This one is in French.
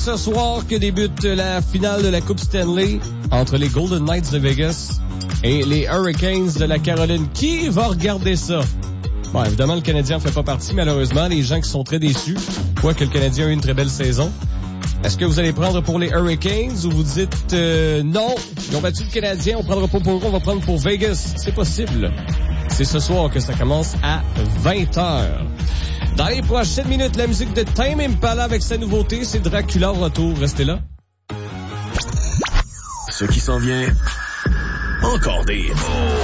ce soir que débute la finale de la Coupe Stanley entre les Golden Knights de Vegas et les Hurricanes de la Caroline. Qui va regarder ça? Bon, évidemment, le Canadien en fait pas partie, malheureusement. Les gens qui sont très déçus, quoique le Canadien a eu une très belle saison. Est-ce que vous allez prendre pour les Hurricanes ou vous dites non, ils ont battu le Canadien, on prendra pas pour eux, on va prendre pour Vegas? C'est possible. C'est ce soir que ça commence à 20h. Dans les prochaines minutes, la musique de Tame Impala avec sa nouveauté, c'est Dracula au retour. Restez là. Ce qui s'en vient, encore des